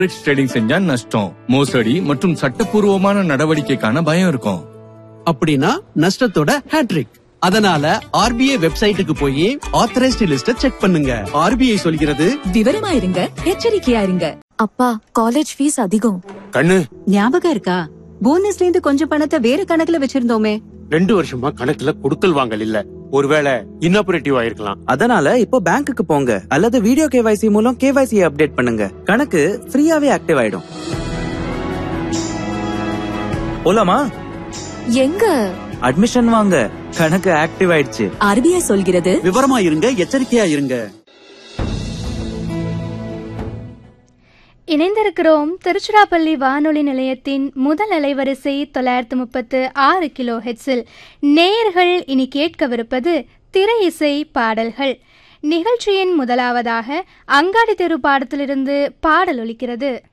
Forex trading செஞ்சா நஷ்டம், மோசடி மற்றும் சட்டப்பூர்வமான நடவடிக்கைக்கான பயம் இருக்கும். அப்படின்னா நஷ்டத்தோட ஹேட்ரிக். அதனால ஆர்பிஐ வெப்சைட்டுக்கு போய் ஆத்தரைஸ்ட் லிஸ்ட செக் பண்ணுங்க. ஆர்பிஐ சொல்கிறது விவரமா இருங்க, எச்சரிக்கையா இருங்க. அப்பா, காலேஜ் ஃபீஸ் அதிகம். கண்ணு ஞாபகம் இருக்கா? போனஸ்ல இருந்து கொஞ்சம் பணத்தை வேற கணக்குல வச்சிருந்தோமே. 2 வருஷமா கணக்குல கொடுக்கல் வாங்கல் இல்ல. ஒருவேளை இன்னாபரேட்டிவ் ஆயிருக்கலாம். அதனால இப்போ பேங்க்குக்கு போங்க அல்லது வீடியோ கேவைசி மூலம் கேவைசி அப்டேட் பண்ணுங்க. கணக்கு ஃப்ரீயாவே ஆக்டிவ் ஆயிடும். போலாமா? எங்க? அட்மிஷன் வாங்க, கணக்கு ஆக்டிவ் ஆயிடுச்சு. ஆர்பிஐ சொல்கிறது விவரமா இருங்க, எச்சரிக்கையா இருங்க. இணைந்திருக்கிறோம் திருச்சிராப்பள்ளி வானொலி நிலையத்தின் முதல் அலைவரிசை 936 கிலோ ஹெட்ஸில். நேயர்கள் இனி கேட்கவிருப்பது திரை இசை பாடல்கள். நிகழ்ச்சியின் முதலாவதாக அங்காடி தெரு பாடத்திலிருந்து பாடல் ஒலிக்கிறது.